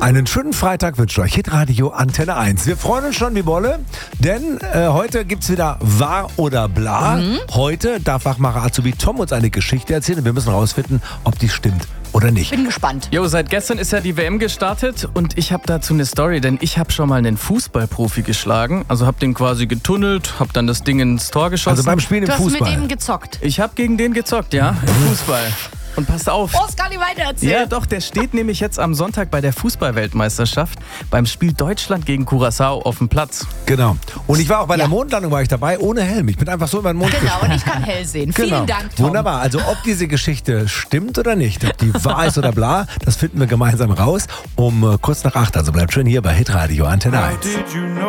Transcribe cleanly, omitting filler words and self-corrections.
Einen schönen Freitag wünscht euch Hitradio Antenne 1. Wir freuen uns schon wie Bolle, denn heute gibt's wieder Wahr oder Bla. Heute darf Wachmacher Azubi Tom uns eine Geschichte erzählen und wir müssen rausfinden, ob die stimmt oder nicht. Bin gespannt. Jo, seit gestern ist ja die WM gestartet und ich habe dazu eine Story, denn ich habe schon mal einen Fußballprofi geschlagen. Also habe den quasi getunnelt, habe dann das Ding ins Tor geschossen. Also beim Spielen im Du hast Fußball. mit dem gezockt. Ich habe gegen den gezockt, ja, im Fußball. Und passt auf. Brauchst gar nicht weiter erzählen. Ja, doch, der steht nämlich jetzt am Sonntag bei der Fußball-Weltmeisterschaft beim Spiel Deutschland gegen Curaçao auf dem Platz. Genau. Und ich war auch bei der Mondlandung war ich dabei, ohne Helm. Ich bin einfach so über den Mond Genau, gesprungen. und ich kann hell sehen. Genau. Vielen Dank, Tom. Wunderbar. Also ob diese Geschichte stimmt oder nicht, ob die wahr ist oder bla, das finden wir gemeinsam raus um kurz nach 8. Also bleibt schön hier bei Hitradio Antenne 1.